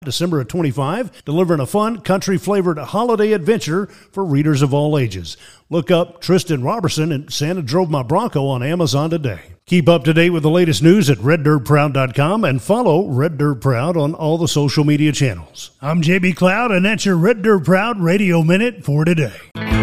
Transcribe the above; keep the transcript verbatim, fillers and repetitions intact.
December of twenty-five, delivering a fun, country-flavored holiday adventure for readers of all ages. Look up Tristan Robertson and Santa Drove My Bronco on Amazon today. Keep up to date with the latest news at red dirt proud dot com and follow Red Dirt Proud on all the social media channels. I'm J B Cloud, and that's your Red Dirt Proud Radio Minute for today.